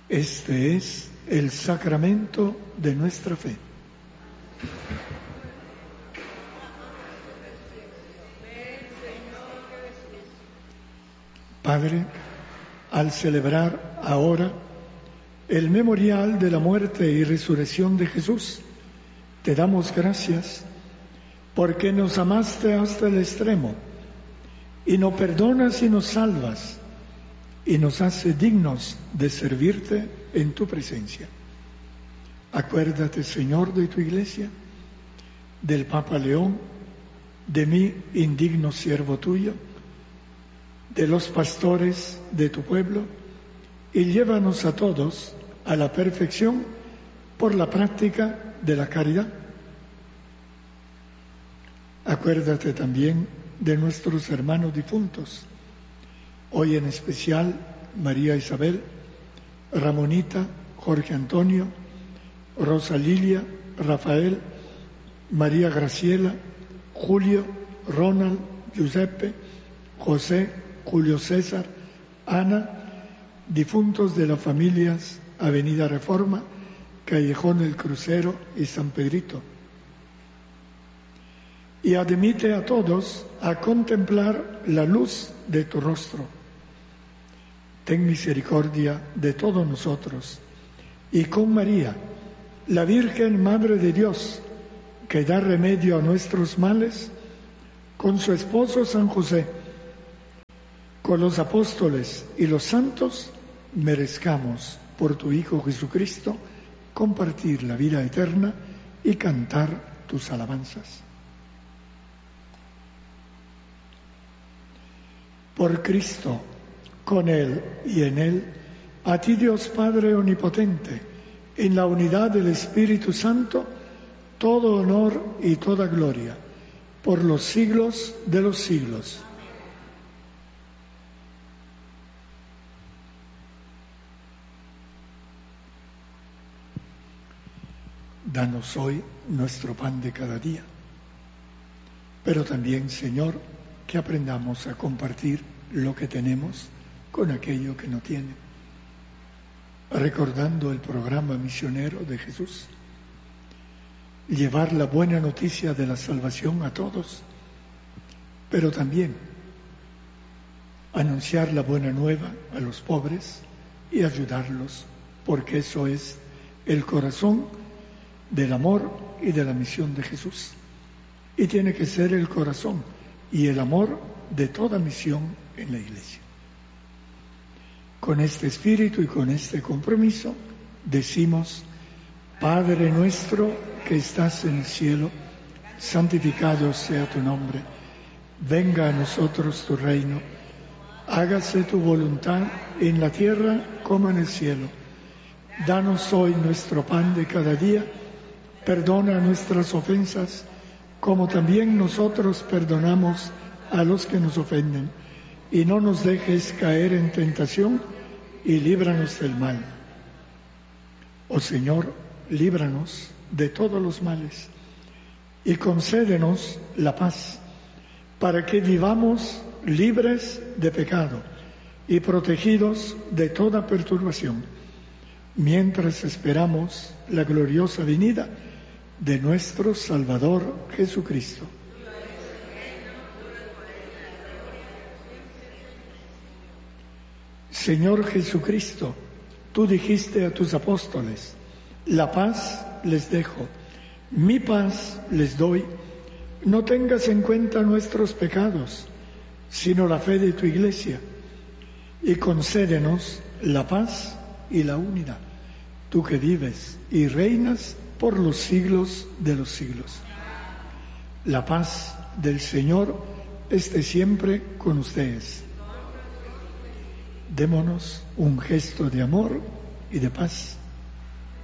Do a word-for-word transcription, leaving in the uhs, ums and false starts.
Este es el sacramento de nuestra fe. Padre, al celebrar ahora el memorial de la muerte y resurrección de Jesús, te damos gracias porque nos amaste hasta el extremo y nos perdonas y nos salvas y nos hace dignos de servirte en tu presencia. Acuérdate, Señor, de tu Iglesia, del Papa León, de mí, indigno siervo tuyo, de los pastores de tu pueblo, y llévanos a todos a la perfección por la práctica de la caridad. Acuérdate también de nuestros hermanos difuntos, hoy en especial María Isabel, Ramonita, Jorge Antonio, Rosa Lilia, Rafael, María Graciela, Julio, Ronald, Giuseppe, José, Julio César, Ana, difuntos de las familias Avenida Reforma, Callejón El Crucero y San Pedrito. Y admite a todos a contemplar la luz de tu rostro. Ten misericordia de todos nosotros y con María, la Virgen Madre de Dios, que da remedio a nuestros males, con su esposo San José, con los apóstoles y los santos, merezcamos por tu Hijo Jesucristo compartir la vida eterna y cantar tus alabanzas. Por Cristo, con Él y en Él, a ti Dios Padre Omnipotente, en la unidad del Espíritu Santo, todo honor y toda gloria, por los siglos de los siglos. Danos hoy nuestro pan de cada día, pero también, Señor, que aprendamos a compartir lo que tenemos con aquello que no tiene, recordando el programa misionero de Jesús, llevar la buena noticia de la salvación a todos, pero también anunciar la buena nueva a los pobres y ayudarlos, porque eso es el corazón del amor y de la misión de Jesús. Y tiene que ser el corazón y el amor de toda misión en la Iglesia. Con este espíritu y con este compromiso decimos: Padre nuestro que estás en el cielo, santificado sea tu nombre. Venga a nosotros tu reino. Hágase tu voluntad en la tierra como en el cielo. Danos hoy nuestro pan de cada día. Perdona nuestras ofensas, como también nosotros perdonamos a los que nos ofenden. Y no nos dejes caer en tentación, y líbranos del mal. Oh Señor, líbranos de todos los males, y concédenos la paz, para que vivamos libres de pecado y protegidos de toda perturbación, mientras esperamos la gloriosa venida de nuestro Salvador Jesucristo. Señor Jesucristo, tú dijiste a tus apóstoles: la paz les dejo, mi paz les doy. No tengas en cuenta nuestros pecados, sino la fe de tu Iglesia, y concédenos la paz y la unidad, tú que vives y reinas por los siglos de los siglos. La paz del Señor esté siempre con ustedes. Démonos un gesto de amor y de paz.